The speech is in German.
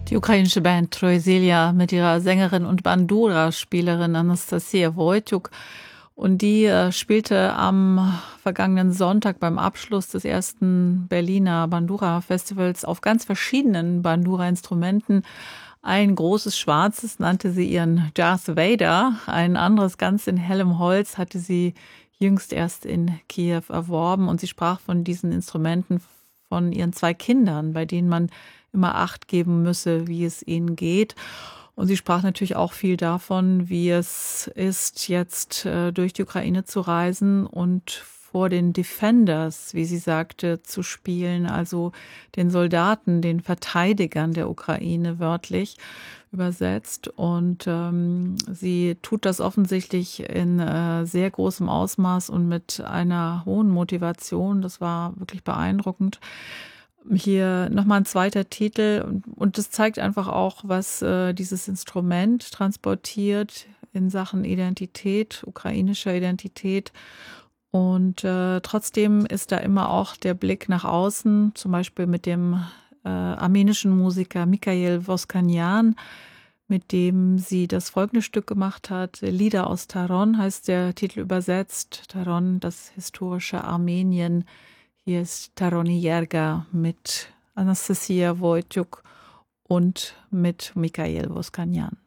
Die ukrainische Band Troyzélia mit ihrer Sängerin und Bandura-Spielerin Anastasia Wojciuk. Und die spielte am vergangenen Sonntag beim Abschluss des ersten Berliner Bandura-Festivals auf ganz verschiedenen Bandura-Instrumenten. Ein großes Schwarzes nannte sie ihren Darth Vader. Ein anderes ganz in hellem Holz hatte sie jüngst erst in Kiew erworben. Und sie sprach von diesen Instrumenten von ihren 2 Kindern, bei denen man immer Acht geben müsse, wie es ihnen geht. Und sie sprach natürlich auch viel davon, wie es ist, jetzt durch die Ukraine zu reisen und vor den Defenders, wie sie sagte, zu spielen, also den Soldaten, den Verteidigern der Ukraine wörtlich übersetzt. Und sie tut das offensichtlich in sehr großem Ausmaß und mit einer hohen Motivation. Das war wirklich beeindruckend. Hier nochmal ein zweiter Titel und das zeigt einfach auch, was dieses Instrument transportiert in Sachen Identität, ukrainischer Identität. Und trotzdem ist da immer auch der Blick nach außen, zum Beispiel mit dem armenischen Musiker Mikhail Voskanyan, mit dem sie das folgende Stück gemacht hat. Lieder aus Taron heißt der Titel übersetzt. Taron, das historische Armenien. Hier ist Taroni Yerga mit Anastasia Wojciuk und mit Mikhail Voskanyan.